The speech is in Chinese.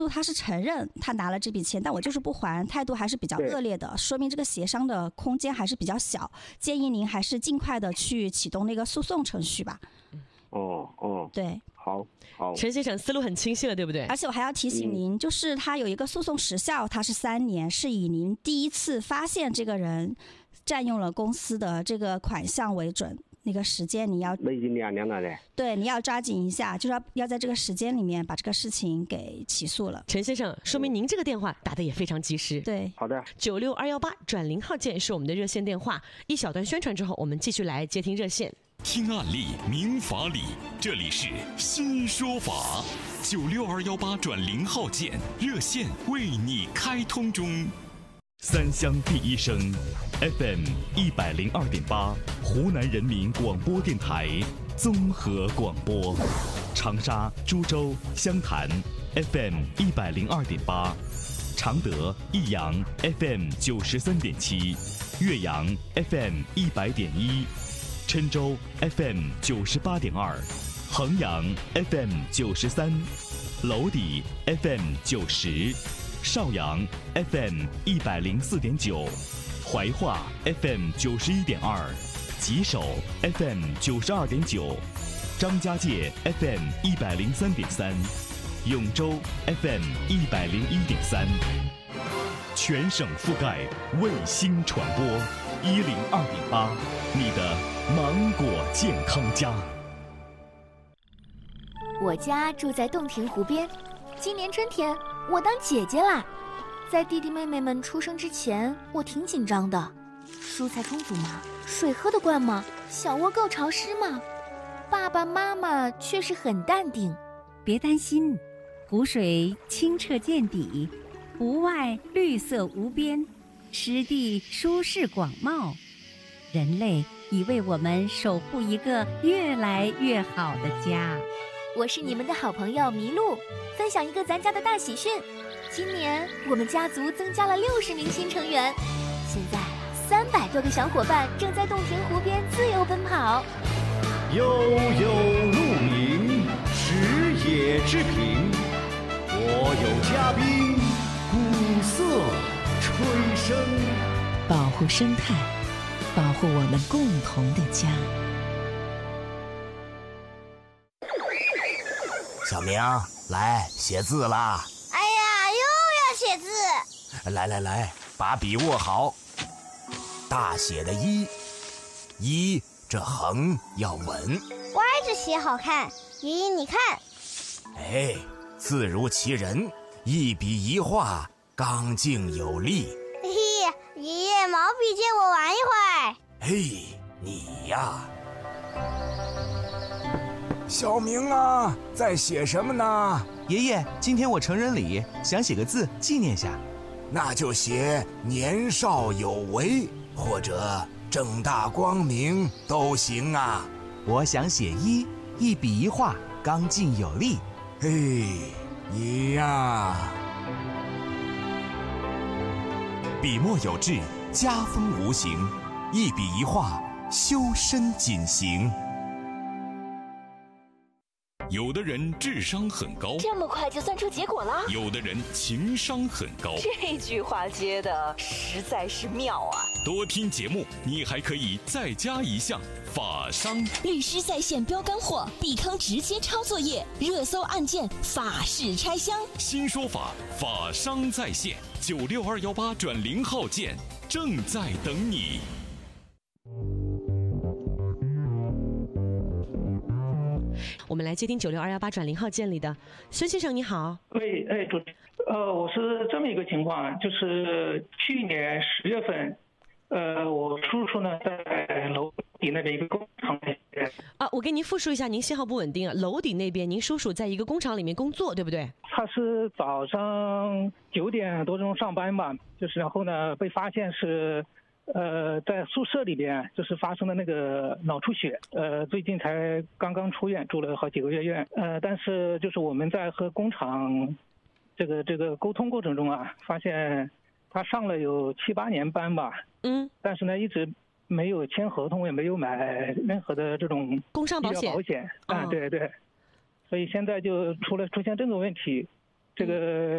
他是承认他拿了这笔钱，但我就是不还，态度还是比较恶劣的，说明这个协商的空间还是比较小。建议您还是尽快的去启动那个诉讼程序吧。对， 好， 陈先生思路很清晰了，对不对？ 而且我还要提醒您，就是他有一个诉讼时效，它是3年，是以您第一次发现这个人占用了公司的这个款项为准。那个时间你要， 那已经2年了嘞。 对，你要抓紧一下，就是要在这个时间里面把这个事情给起诉了。 陈先生，说明您这个电话打得也非常及时。 对， 好的。 96218转0号键是我们的热线电话。一小段宣传之后，我们继续来接听热线。 听案例，明法理，这里是新说法。96218转0号键，热线为你开通中。 三湘第一声 FM 102.8，湖南人民广播电台综合广播，长沙、株洲、湘潭 FM 102.8，常德、益阳 FM 93.7，岳阳 FM 100.1，郴州 FM 98.2，衡阳 FM 93，娄底 FM 90。邵阳 FM 104.9，怀化 FM 91.2，吉首 FM 92.9，张家界 FM 103.3，永州 FM 101.3，全省覆盖卫星传播102.8，你的芒果健康家。 我家住在洞庭湖边，今年春天我当姐姐啦。在弟弟妹妹们出生之前，我挺紧张的。蔬菜充足吗？水喝得惯吗？小窝够潮湿吗？爸爸妈妈却是很淡定。 别担心，湖水清澈见底，湖外绿色无边，湿地舒适广袤。人类已为我们守护一个越来越好的家。 我是你们的好朋友麋鹿，分享一个咱家的大喜讯。今年我们家族增加了60名新成员，现在300多个小伙伴正在洞庭湖边自由奔跑。 悠悠鹿鸣，食野之苹。我有嘉宾，鼓瑟吹笙。 保护生态，保护我们共同的家。 小明，来写字啦！ 哎呀，又要写字！ 来，把笔握好。大写的一，这横要稳。 歪着写好看。爷爷，你看。 哎，字如其人，一笔一画，刚劲有力。 嘿嘿，爷爷，毛笔借我玩一会儿。 嘿，你呀。小明啊，在写什么呢？ 爷爷，今天我成人礼，想写个字纪念下。 那就写年少有为，或者正大光明都行啊。 我想写一笔一画，刚劲有力。 嘿，你呀。 笔墨有致，家风无形，一笔一画，修身谨行。有的人智商很高， 这么快就算出结果了？ 有的人情商很高， 这句话接的实在是妙啊！ 多听节目，你还可以再加一项法商。 律师在线标干货，避坑直接抄作业，热搜案件法式拆箱。 新说法，法商在线，96218转0号键正在等你。 我们来接听96218转0号键里的孙先生，你好。 喂，主持人，我是这么一个情况，就是去年10月份，我叔叔呢在娄底那边一个工厂里面。 我给您复述一下，您信号不稳定啊。娄底那边，您叔叔在一个工厂里面工作，对不对？ 他是早上9点多钟上班吧，就是然后呢被发现是。在宿舍里边就是发生了那个脑出血，最近才刚刚出院，住了好几个月院。但是就是我们在和工厂这个沟通过程中啊，发现他上了有7、8年班吧，但是呢一直没有签合同，也没有买任何的这种工伤保险对，所以现在就出现这个问题。 这个